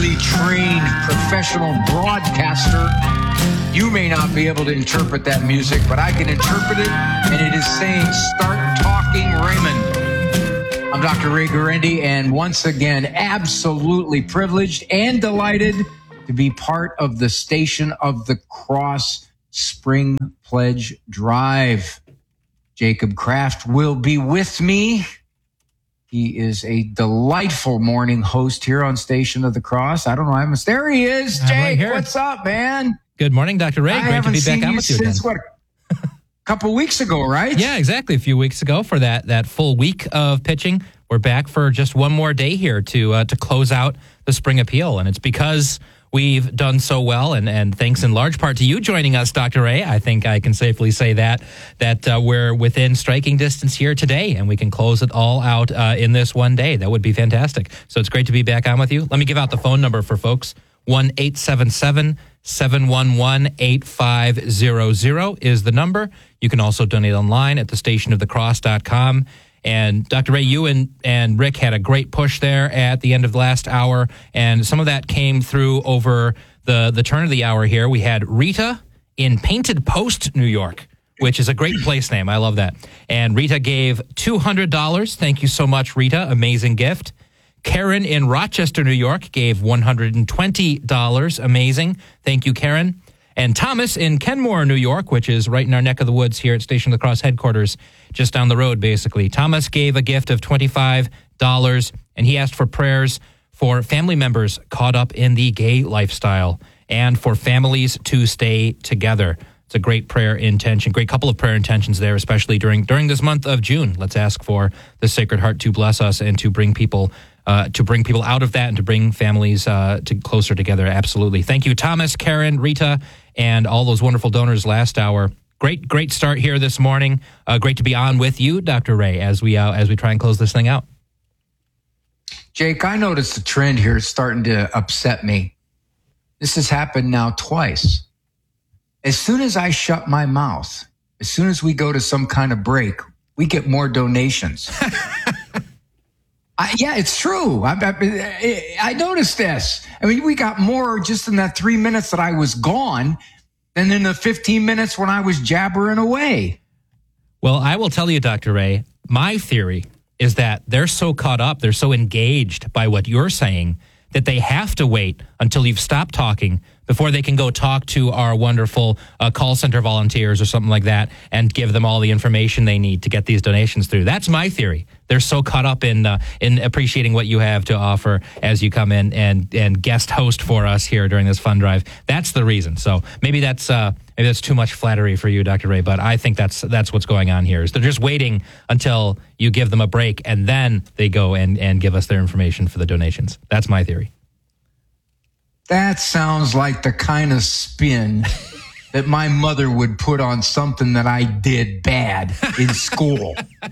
highly trained professional broadcaster. You may not be able to interpret that music, but I can interpret it, and it is saying, "Start talking, Raymond." I'm Dr. Ray Guarendi, and once again, absolutely privileged and delighted to be part of the Station of the Cross Spring Pledge Drive. Jacob Kraft will be with me. He is a delightful morning host here on Station of the Cross. I don't know. There he is. Jake, right, what's up, man? Good morning, Dr. Ray. Great to be back on with you again. Since what? A couple weeks ago, right? Yeah, exactly. A few weeks ago for that full week of pitching. We're back for just one more day here to close out the spring appeal. And it's because we've done so well, and thanks in large part to you joining us, Dr. Ray. I think I can safely say that we're within striking distance here today, and we can close it all out in this one day. That would be fantastic. So it's great to be back on with you. Let me give out the phone number for folks. 1-877-711-8500 is the number. You can also donate online at thestationofthecross.com. And Dr. Ray, you and Rick had a great push there at the end of the last hour, and some of that came through over the turn of the hour here. We had Rita in Painted Post, New York, which is a great place name. I love that. And Rita gave $200. Thank you so much, Rita. Amazing gift. Karen in Rochester, New York gave $120. Amazing. Thank you, Karen. And Thomas in Kenmore, New York, which is right in our neck of the woods here at Station of the Cross headquarters, just down the road, basically. Thomas gave a gift of $25, and he asked for prayers for family members caught up in the gay lifestyle and for families to stay together. It's a great prayer intention, great couple of prayer intentions there, especially during this month of June. Let's ask for the Sacred Heart to bless us and to bring people out of that and to bring families closer together. Absolutely. Thank you, Thomas, Karen, Rita, and all those wonderful donors last hour. Great start here this morning. Great to be on with you, Dr. Ray, as we try and close this thing out. Jake, I noticed a trend here starting to upset me. This has happened now twice. As soon as I shut my mouth, as soon as we go to some kind of break, we get more donations. Yeah, it's true. I noticed this. I mean, we got more just in that 3 minutes that I was gone than in the 15 minutes when I was jabbering away. Well, I will tell you, Dr. Ray, my theory is that they're so caught up, they're so engaged by what you're saying that they have to wait until you've stopped talking before they can go talk to our wonderful call center volunteers or something like that and give them all the information they need to get these donations through. That's my theory. They're so caught up in appreciating what you have to offer as you come in and guest host for us here during this fund drive. That's the reason. So maybe that's too much flattery for you, Dr. Ray, but I think that's what's going on here. Is they're just waiting until you give them a break and then they go and give us their information for the donations. That's my theory. That sounds like the kind of spin that my mother would put on something that I did bad in school.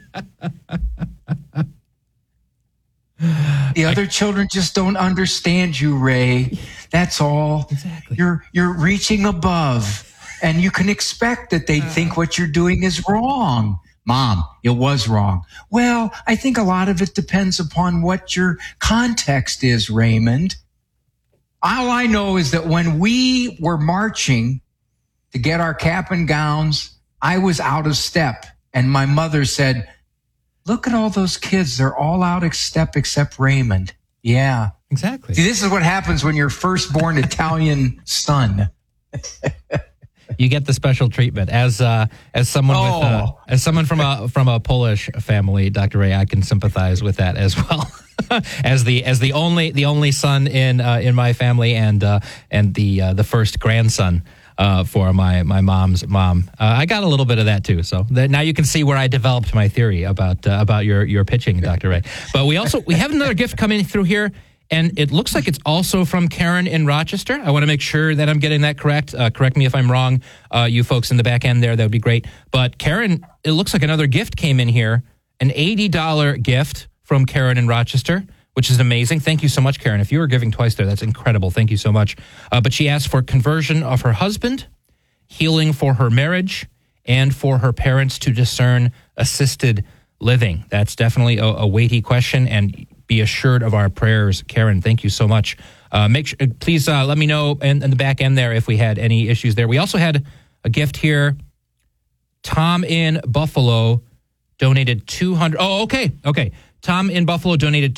The other children just don't understand you, Ray. That's all. Exactly. You're reaching above, and you can expect that they think what you're doing is wrong. Mom, it was wrong. Well, I think a lot of it depends upon what your context is, Raymond. All I know is that when we were marching to get our cap and gowns, I was out of step. And my mother said, "Look at all those kids. They're all out of step except Raymond." Yeah. Exactly. See, this is what happens when you're firstborn Italian son. You get the special treatment as someone from a Polish family, Dr. Ray. I can sympathize with that as well. as the only son in my family and the first grandson for my mom's mom. I got a little bit of that too. So now you can see where I developed my theory about your pitching, Dr. Ray. But we have another gift coming through here. And it looks like it's also from Karen in Rochester. I want to make sure that I'm getting that correct. Correct me if I'm wrong, you folks in the back end there. That would be great. But Karen, it looks like another gift came in here, an $80 gift from Karen in Rochester, which is amazing. Thank you so much, Karen. If you were giving twice there, that's incredible. Thank you so much. But she asked for conversion of her husband, healing for her marriage, and for her parents to discern assisted living. That's definitely a weighty question, and be assured of our prayers. Karen, thank you so much Please let me know in the back end there if we had any issues there. We also had a gift here. Tom in Buffalo donated $200. Oh, okay. Tom in Buffalo donated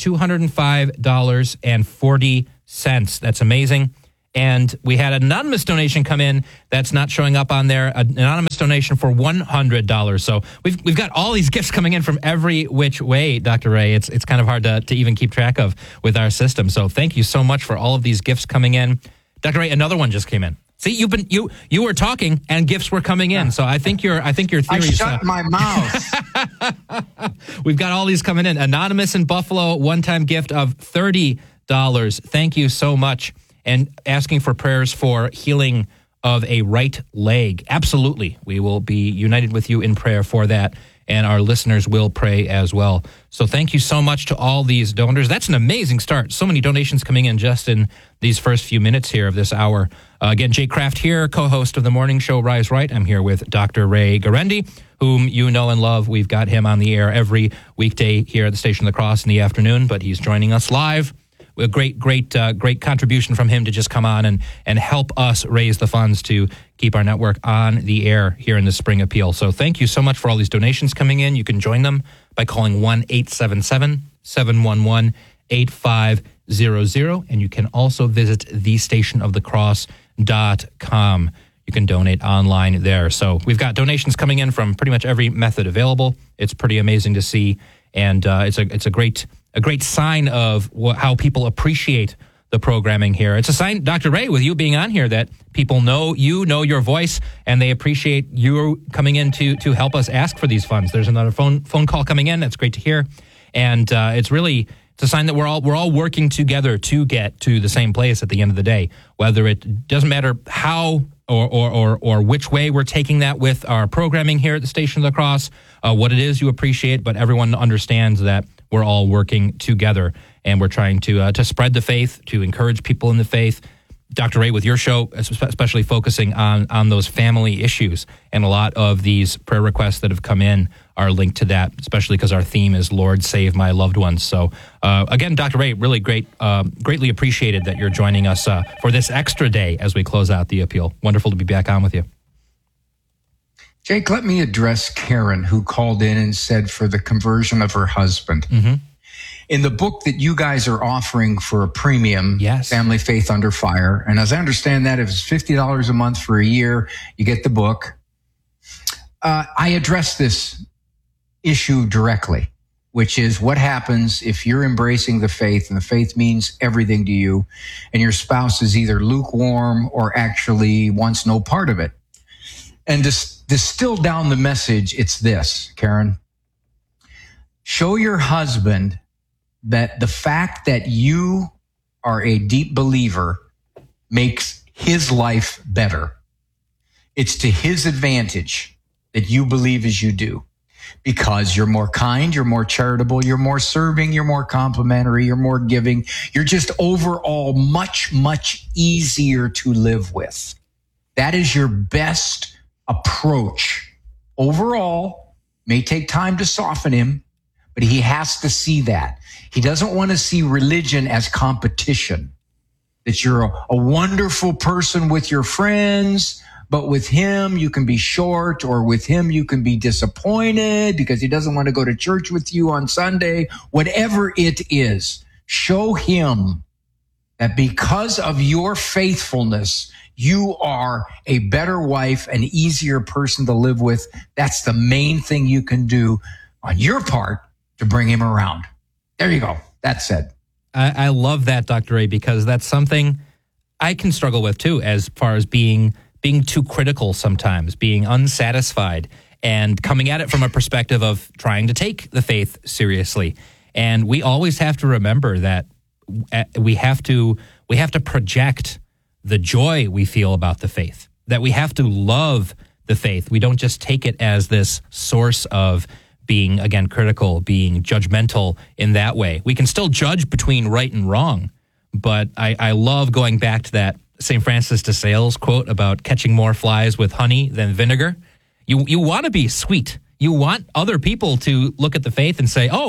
$205.40. That's amazing. And we had an anonymous donation come in that's not showing up on there. An anonymous donation for $100. So we've got all these gifts coming in from every which way, Dr. Ray. It's kind of hard to even keep track of with our system. So thank you so much for all of these gifts coming in. Dr. Ray, another one just came in. See, you were talking and gifts were coming in. So I think your theory. I shut my mouth. We've got all these coming in. Anonymous in Buffalo, one-time gift of $30. Thank you so much. And asking for prayers for healing of a right leg. Absolutely. We will be united with you in prayer for that. And our listeners will pray as well. So thank you so much to all these donors. That's an amazing start. So many donations coming in just in these first few minutes here of this hour. Again, Jay Kraft here, co-host of the morning show Rise Right. I'm here with Dr. Ray Guarendi, whom you know and love. We've got him on the air every weekday here at the Station of the Cross in the afternoon, but he's joining us live. A great contribution from him to just come on and help us raise the funds to keep our network on the air here in the Spring Appeal. So thank you so much for all these donations coming in. You can join them by calling 1-877-711-8500. And you can also visit thestationofthecross.com. You can donate online there. So we've got donations coming in from pretty much every method available. It's pretty amazing to see. And it's a great sign of how people appreciate the programming here. It's a sign, Dr. Ray, with you being on here, that people know your voice, and they appreciate you coming in to help us ask for these funds. There's another phone call coming in. That's great to hear. And it's a sign that we're all working together to get to the same place at the end of the day. Whether it doesn't matter how or which way we're taking that with our programming here at the Station of the Cross, what it is you appreciate, but everyone understands that we're all working together, and we're trying to spread the faith, to encourage people in the faith. Dr. Ray, with your show, especially focusing on those family issues, and a lot of these prayer requests that have come in are linked to that, especially because our theme is Lord, Save My Loved Ones. So again, Dr. Ray, really greatly appreciated that you're joining us for this extra day as we close out the appeal. Wonderful to be back on with you. Jake, let me address Karen, who called in and said for the conversion of her husband. Mm-hmm. In the book that you guys are offering for a premium, yes, Family Faith Under Fire, and as I understand that, if it's $50 a month for a year, you get the book. I address this issue directly, which is what happens if you're embracing the faith, and the faith means everything to you, and your spouse is either lukewarm or actually wants no part of it. And to distill down the message, it's this, Karen. Show your husband that the fact that you are a deep believer makes his life better. It's to his advantage that you believe as you do, because you're more kind, you're more charitable, you're more serving, you're more complimentary, you're more giving. You're just overall much, much easier to live with. That is your best approach. Overall, may take time to soften him, but he has to see that. He doesn't want to see religion as competition, that you're a wonderful person with your friends, but with him you can be short, or with him you can be disappointed because he doesn't want to go to church with you on Sunday. Whatever it is, show him that because of your faithfulness, you are a better wife, an easier person to live with. That's the main thing you can do on your part to bring him around. There you go. That's said. I love that, Dr. Ray, because that's something I can struggle with too, as far as being too critical sometimes, being unsatisfied, and coming at it from a perspective of trying to take the faith seriously. And we always have to remember that we have to project the joy we feel about the faith, that we have to love the faith. We don't just take it as this source of being, again, critical, being judgmental in that way. We can still judge between right and wrong, but I love going back to that St. Francis de Sales quote about catching more flies with honey than vinegar. You want to be sweet. You want other people to look at the faith and say, oh,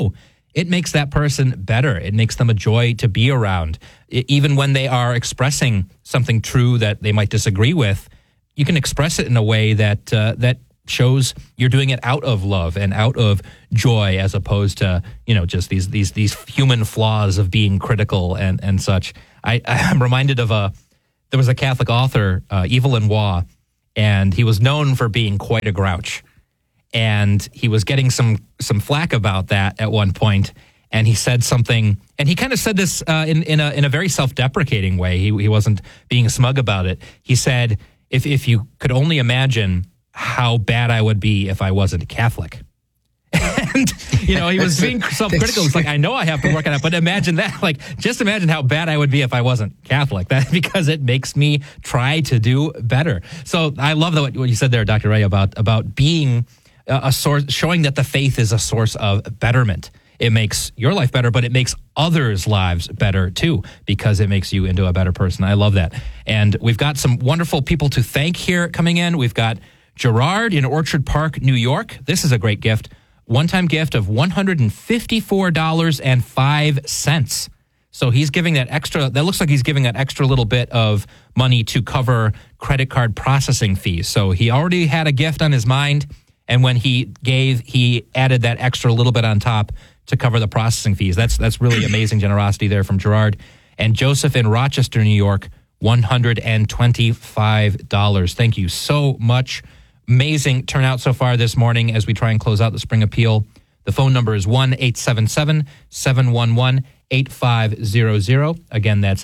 it makes that person better. It makes them a joy to be around. Even when they are expressing something true that they might disagree with, you can express it in a way that that shows you're doing it out of love and out of joy, as opposed to, just these human flaws of being critical and such. I'm reminded of there was a Catholic author, Evelyn Waugh, and he was known for being quite a grouch. And he was getting some flack about that at one point, and he said something, and he kind of said this in a very self-deprecating way. He wasn't being smug about it. He said, if you could only imagine how bad I would be if I wasn't Catholic. And, he was being self-critical. It's like, I know I have to work on it, but imagine that. Like, just imagine how bad I would be if I wasn't Catholic. Because it makes me try to do better. So I love what you said there, Dr. Ray, about being a source, showing that the faith is a source of betterment. It makes your life better, but it makes others' lives better too, because it makes you into a better person. I love that. And we've got some wonderful people to thank here coming in. We've got Gerard in Orchard Park, New York. This is a great gift. One-time gift of $154.05. So he's giving that looks like he's giving that extra little bit of money to cover credit card processing fees. So he already had a gift on his mind, and when he added that extra little bit on top to cover the processing fees. That's really amazing generosity there from Gerard. And Joseph in Rochester, New York, $125. Thank you so much. Amazing turnout so far this morning as we try and close out the Spring Appeal. The phone number is 1-877-711-8500. Again, that's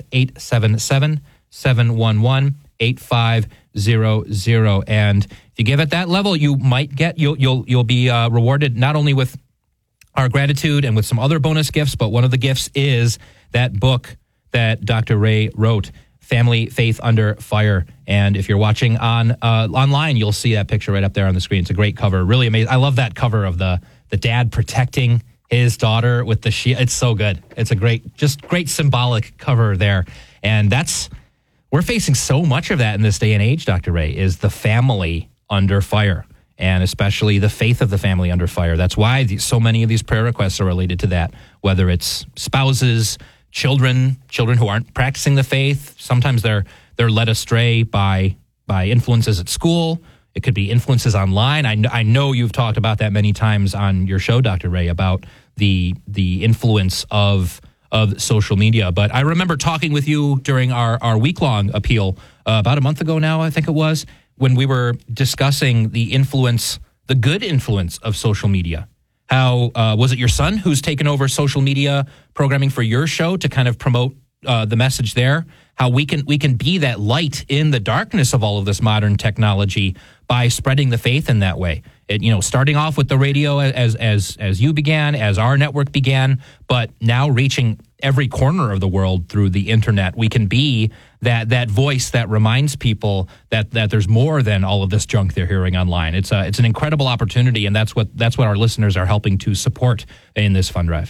877-711-8500. And if you give at that level, you'll be rewarded not only with our gratitude and with some other bonus gifts, but one of the gifts is that book that Dr. Ray wrote, Family Faith Under Fire. And if you're watching online, you'll see that picture right up there on the screen. It's a great cover, really amazing. I love that cover of the dad protecting his daughter with the shield. It's so good. It's a great symbolic cover there. And we're facing so much of that in this day and age, Dr. Ray, is the family under fire, and especially the faith of the family under fire. That's why so many of these prayer requests are related to that, whether it's spouses, children who aren't practicing the faith. Sometimes they're led astray by influences at school. It could be influences online. I know you've talked about that many times on your show, Dr. Ray, about the influence of social media. But I remember talking with you during our week-long appeal about a month ago now, I think it was, when we were discussing the good influence of social media. How was it your son who's taken over social media programming for your show to kind of promote the message there? How we can be that light in the darkness of all of this modern technology by spreading the faith in that way. Starting off with the radio as you began, as our network began, but now reaching every corner of the world through the internet. We can be that voice that reminds people that there's more than all of this junk they're hearing online. It's an incredible opportunity, and that's what our listeners are helping to support in this fund drive.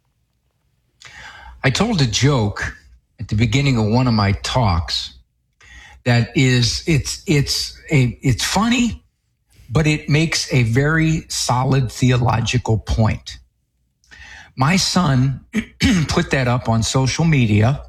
I told a joke at the beginning of one of my talks that it's funny, but it makes a very solid theological point. My son put that up on social media.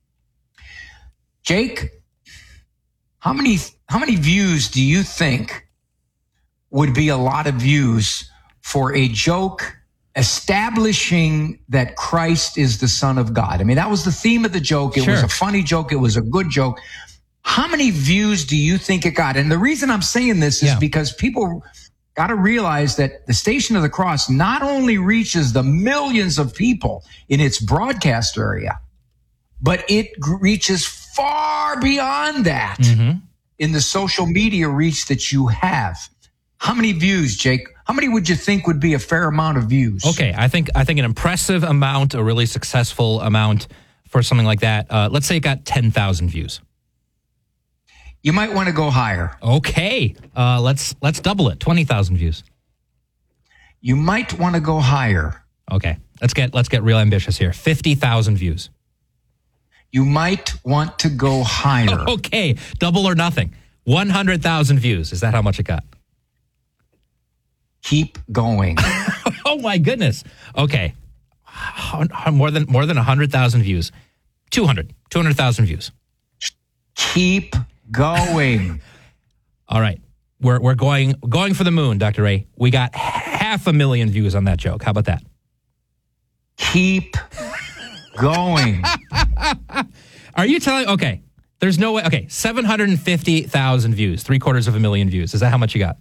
Jake, how many views do you think would be a lot of views for a joke establishing that Christ is the Son of God? I mean, that was the theme of the joke. It was a funny joke. It was a good joke. How many views do you think it got? And the reason I'm saying this is because people got to realize that the Station of the Cross not only reaches the millions of people in its broadcast area, but it reaches far beyond that in the social media reach that you have. How many views, Jake? How many would you think would be a fair amount of views? Okay, I think an impressive amount, a really successful amount for something like that. Let's say it got 10,000 views. You might want to go higher. Okay, let's double it. 20,000 views. You might want to go higher. Okay, let's get real ambitious here. 50,000 views. You might want to go higher. Okay, double or nothing. 100,000 views. Is that how much it got? Keep going. Oh my goodness. Okay, More than 100,000 views. 200,000 views. Keep going. All right. We're going for the moon, Dr. Ray. We got 500,000 views on that joke. How about that? Keep going. Are you telling? Okay. There's no way. Okay. 750,000 views, 750,000 views. Is that how much you got?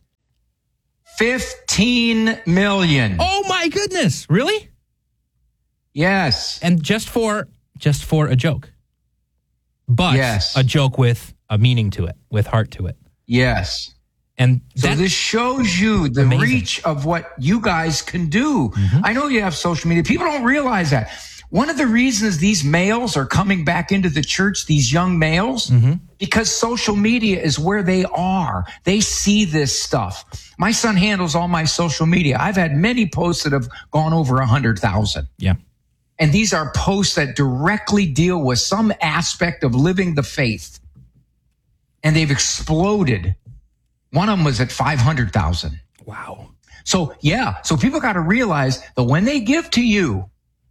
15 million. Oh my goodness. Really? Yes. And just for a joke. But yes. A joke with a meaning to it, with heart to it. Yes. And so this shows you the reach of what you guys can do. Mm-hmm. I know you have social media. People don't realize that. One of the reasons these males are coming back into the church, these young males, because social media is where they are. They see this stuff. My son handles all my social media. I've had many posts that have gone over 100,000. Yeah. And these are posts that directly deal with some aspect of living the faith. And they've exploded. One of them was at 500,000. Wow. So, yeah. So people got to realize that when they give to you,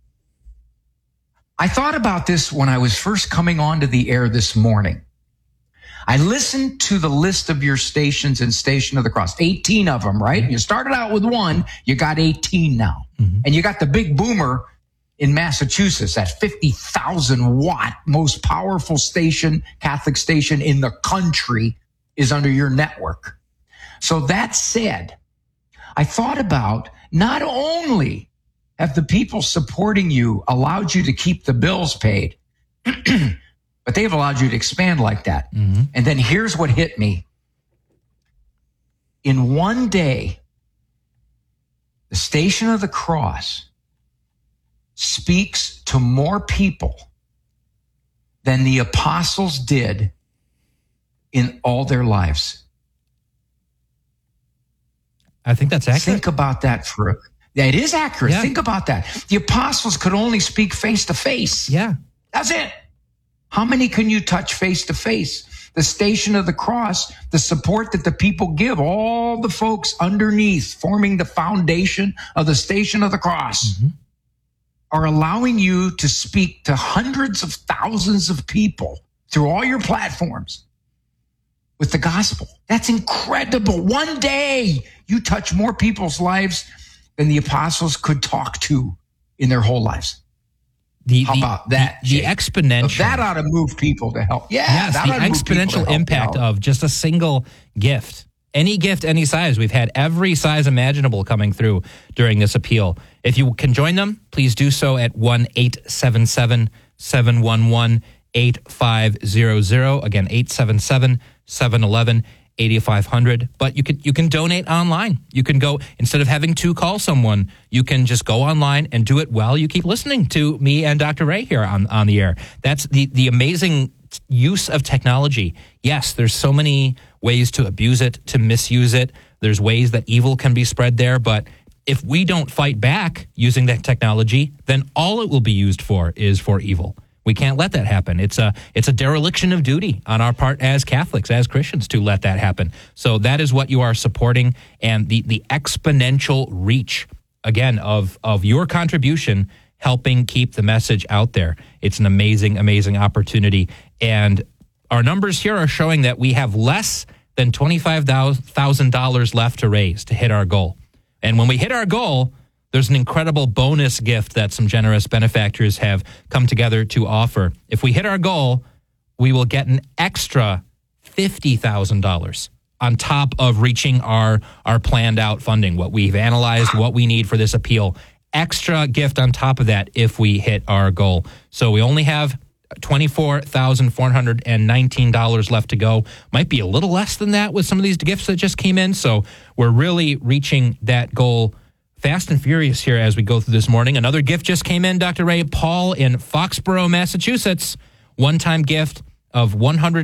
I thought about this when I was first coming onto the air this morning. I listened to the list of your stations and Station of the Cross, 18 of them, right? Mm-hmm. You started out with one, you got 18 now. Mm-hmm. And you got the big boomer in Massachusetts, that 50,000 watt, most powerful station, Catholic station in the country is under your network. So that said, I thought about not only have the people supporting you allowed you to keep the bills paid, but they've allowed you to expand like that. Mm-hmm. And then here's what hit me. In one day, the Station of the Cross speaks to more people than the apostles did in all their lives. I think that's accurate. Think about that yeah, it is accurate. Yeah. Think about that. The apostles could only speak face to face. Yeah. That's it. How many can you touch face to face? The Station of the Cross, the support that the people give, all the folks underneath forming the foundation of the Station of the Cross are allowing you to speak to hundreds of thousands of people through all your platforms with the gospel. That's incredible. One day you touch more people's lives than the apostles could talk to in their whole lives. How about that? The exponential. So that ought to move people to help. Yeah, yes, the exponential impact of just a single gift. Any gift, any size. We've had every size imaginable coming through during this appeal. If you can join them, please do so at 1-877-711-8500. Again, 877-711-8500. But you can donate online. You can go, instead of having to call someone, you can just go online and do it while you keep listening to me and Dr. Ray here on the air. That's the amazing use of technology. Yes, there's so many ways to abuse it, to misuse it. There's ways that evil can be spread there. But if we don't fight back using that technology, then all it will be used for is for evil. We can't let that happen. It's a dereliction of duty on our part as Catholics, as Christians, to let that happen. So that is what you are supporting, and the exponential reach, again, of your contribution helping keep the message out there. It's an amazing, amazing opportunity. And our numbers here are showing that we have less than $25,000 left to raise to hit our goal. And when we hit our goal, there's an incredible bonus gift that some generous benefactors have come together to offer. If we hit our goal, we will get an extra $50,000 on top of reaching our planned out funding, what we've analyzed, what we need for this appeal. Extra gift on top of that if we hit our goal. So we only have $24,419 left to go. Might be a little less than that with some of these gifts that just came in. So we're really reaching that goal fast and furious here as we go through this morning. Another gift just came in, Dr. Ray. Paul in Foxborough, Massachusetts. One-time gift of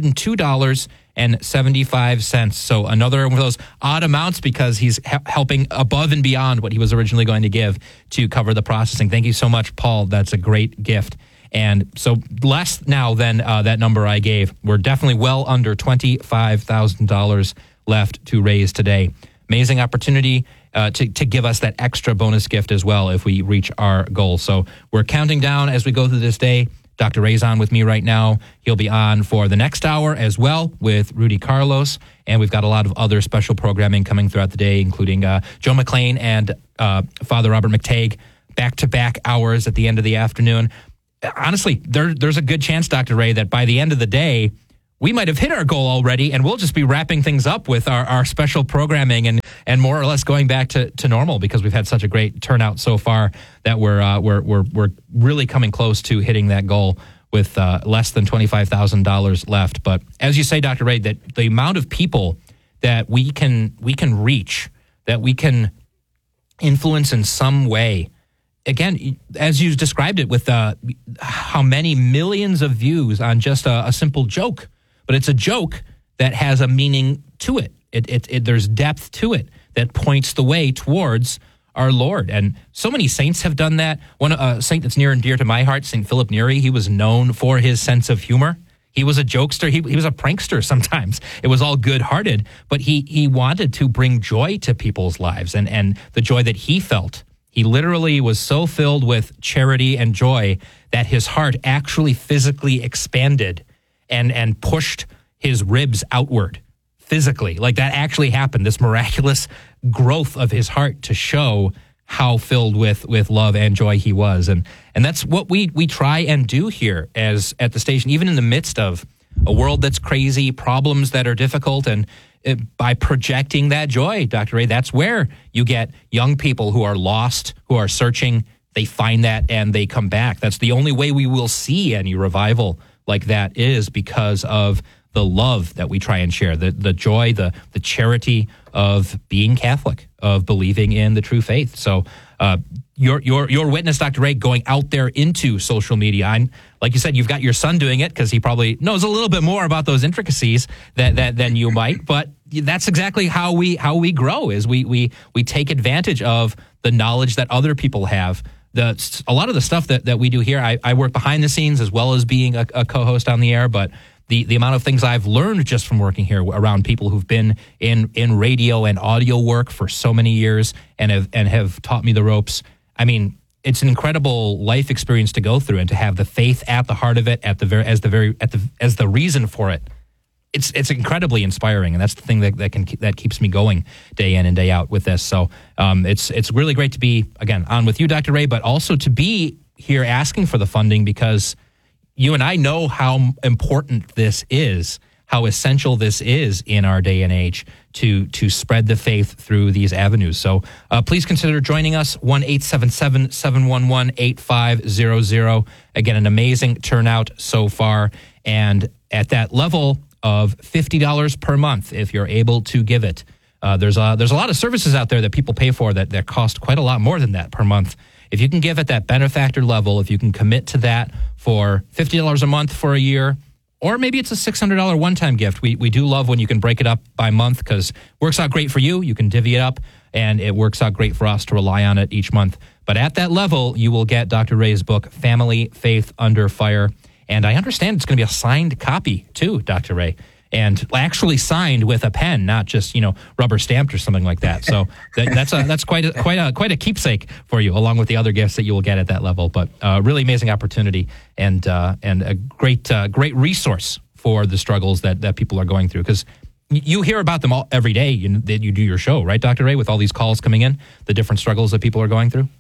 $102.75. So another one of those odd amounts because he's helping above and beyond what he was originally going to give to cover the processing. Thank you so much, Paul. That's a great gift. And so less now than that number I gave. We're definitely well under $25,000 left to raise today. Amazing opportunity. to give us that extra bonus gift as well if we reach our goal. So we're counting down as we go through this day. Dr. Ray's on with me right now. He'll be on for the next hour as well with Rudy Carlos. And we've got a lot of other special programming coming throughout the day, including Joe McLean and Father Robert McTagg, back-to-back hours at the end of the afternoon. Honestly, there's a good chance, Dr. Ray, that by the end of the day, we might have hit our goal already, and we'll just be wrapping things up with our special programming and more or less going back to normal, because we've had such a great turnout so far that we're really coming close to hitting that goal with less than $25,000 left. But as you say, Dr. Ray, that the amount of people that we can reach, that we can influence in some way. Again, as you described it, with how many millions of views on just a simple joke. But it's a joke that has a meaning to it. There's depth to it that points the way towards our Lord. And so many saints have done that. One saint that's near and dear to my heart, St. Philip Neri, he was known for his sense of humor. He was a jokester. He was a prankster sometimes. It was all good-hearted, but he wanted to bring joy to people's lives and the joy that he felt. He literally was so filled with charity and joy that his heart actually physically expanded and pushed his ribs outward physically. Like that actually happened, this miraculous growth of his heart to show how filled with love and joy he was. And that's what we try and do here as at the station, even in the midst of a world that's crazy, problems that are difficult, and by projecting that joy, Dr. Ray, that's where you get young people who are lost, who are searching, they find that and they come back. That's the only way we will see any revival like that, is because of the love that we try and share, the joy, the charity of being Catholic, of believing in the true faith. So your witness, Dr. Ray, going out there into social media. Like you said, you've got your son doing it because he probably knows a little bit more about those intricacies than you might. But that's exactly how we grow, is we take advantage of the knowledge that other people have. A lot of the stuff that we do here, I work behind the scenes as well as being a co-host on the air, but the amount of things I've learned just from working here around people who've been in radio and audio work for so many years and have taught me the ropes. I mean, it's an incredible life experience to go through, and to have the faith at the heart of it, as the reason for it. It's incredibly inspiring, and that's the thing that keeps me going day in and day out with this. So it's really great to be, again, on with you, Dr. Ray, but also to be here asking for the funding, because you and I know how important this is, how essential this is in our day and age to spread the faith through these avenues. So please consider joining us, 1-877-711-8500. Again, an amazing turnout so far, and at that level of $50 per month, if you're able to give it. There's a lot of services out there that people pay for that cost quite a lot more than that per month. If you can give at that benefactor level, if you can commit to that for $50 a month for a year, or maybe it's a $600 one-time gift. We do love when you can break it up by month, because it works out great for you. You can divvy it up, and it works out great for us to rely on it each month. But at that level, you will get Dr. Ray's book, Family Faith Under Fire. And I understand it's going to be a signed copy too, Dr. Ray, and actually signed with a pen, not just rubber stamped or something like that. So that's quite a keepsake for you, along with the other gifts that you will get at that level. But really amazing opportunity and a great resource for the struggles that people are going through, because you hear about them all every day. You do your show, right, Dr. Ray, with all these calls coming in, the different struggles that people are going through.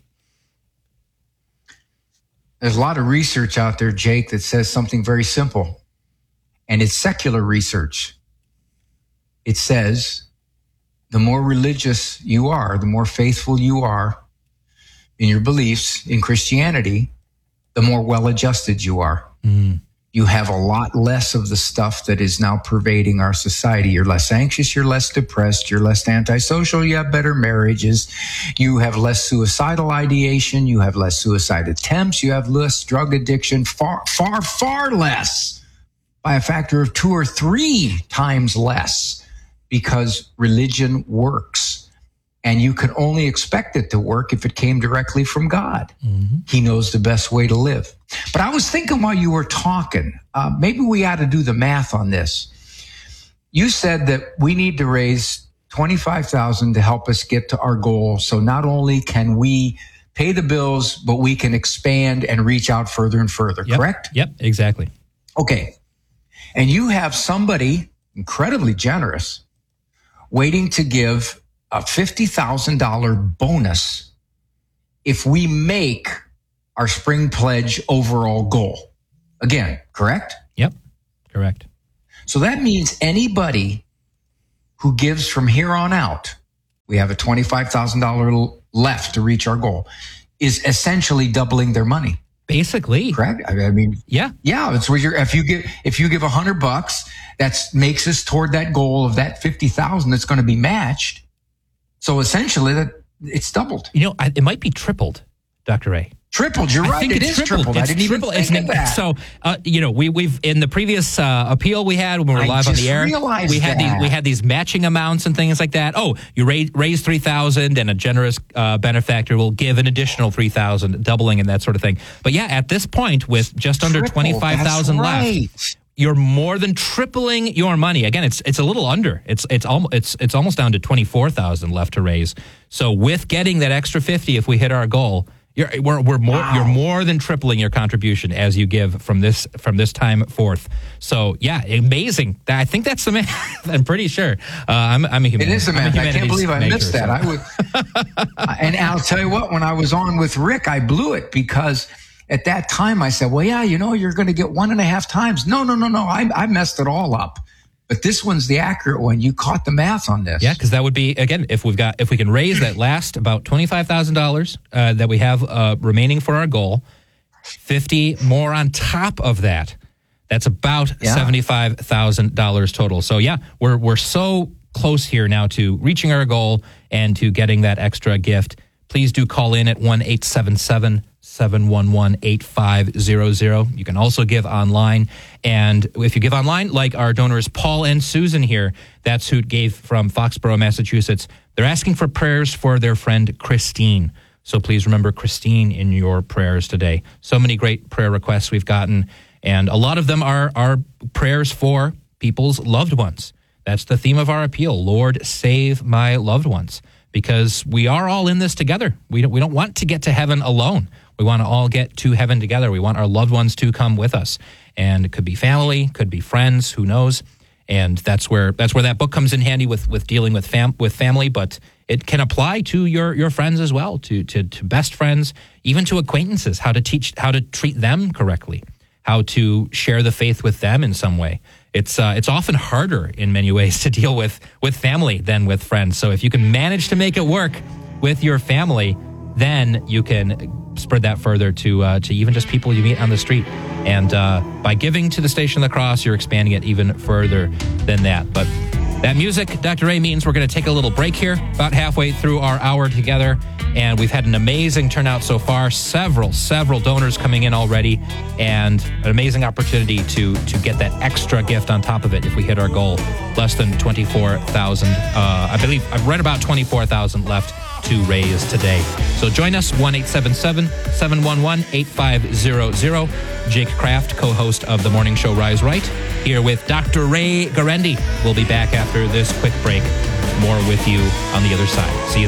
There's a lot of research out there, Jake, that says something very simple, and it's secular research. It says the more religious you are, the more faithful you are in your beliefs in Christianity, the more well-adjusted you are. Mm. You have a lot less of the stuff that is now pervading our society. You're less anxious, you're less depressed, you're less antisocial, you have better marriages, you have less suicidal ideation, you have less suicide attempts, you have less drug addiction, far, far, far less, by a factor of 2 or 3 times less, because religion works. And you can only expect it to work if it came directly from God. Mm-hmm. He knows the best way to live. But I was thinking while you were talking, maybe we ought to do the math on this. You said that we need to raise $25,000 to help us get to our goal. So not only can we pay the bills, but we can expand and reach out further and further, correct? Yep, exactly. Okay. And you have somebody incredibly generous waiting to give a $50,000 bonus if we make our spring pledge overall goal. Again, correct? Yep, correct. So that means anybody who gives from here on out, we have a $25,000 left to reach our goal, is essentially doubling their money. Basically, correct. I mean, yeah. It's where if you give $100, that makes us toward that goal of that 50,000 that's going to be matched. So essentially, that it's doubled. It might be tripled, Dr. Ray. Tripled. You're right. It is tripled. I didn't even think of that. So, we've in the previous appeal we had when we were live on the air, we had these matching amounts and things like that. Oh, you raise $3,000, and a generous benefactor will give an additional $3,000, doubling and that sort of thing. But yeah, at this point, with just under $25,000 left, you're more than tripling your money. Again, it's a little under. It's almost down to $24,000 left to raise. So with getting that extra 50, if we hit our goal, you're more than tripling your contribution as you give from this time forth. So yeah, amazing. I think that's the math. I'm pretty sure. I'm a human. It is the math. I can't believe I missed that. And I'll tell you what. When I was on with Rick, I blew it because at that time I said, "Well, yeah, you're going to get 1.5 times." No. I messed it all up. But this one's the accurate one. You caught the math on this. Yeah, because that would be, again, if we can raise that last about $25,000 that we have remaining for our goal, 50 more on top of that. That's about $75,000 total. So yeah, we're so close here now to reaching our goal and to getting that extra gift. Please do call in at 1-877-711-8500. You can also give online. And if you give online, like our donors Paul and Susan here, that's who gave from Foxborough, Massachusetts. They're asking for prayers for their friend Christine. So please remember Christine in your prayers today. So many great prayer requests we've gotten. And a lot of them are prayers for people's loved ones. That's the theme of our appeal. Lord, save my loved ones. Because we are all in this together. We don't want to get to heaven alone. We want to all get to heaven together. We want our loved ones to come with us. And it could be family, could be friends, who knows. And that's where that book comes in handy with dealing with family, but it can apply to your friends as well, to best friends, even to acquaintances, how to treat them correctly, how to share the faith with them in some way. It's often harder in many ways to deal with family than with friends. So if you can manage to make it work with your family, then you can spread that further to even just people you meet on the street. And by giving to the Station of the Cross, you're expanding it even further than that. But that music, Dr. Ray, means we're going to take a little break here, about halfway through our hour together. And we've had an amazing turnout so far, several donors coming in already, and an amazing opportunity to get that extra gift on top of it if we hit our goal. Less than 24,000. I believe I've read about 24,000 left to raise today. So join us, 1-877-711-8500. Jake Kraft, co-host of the morning show Rise Right, here with Dr. Ray Guarendi. We'll be back after this quick break. More with you on the other side. See you then.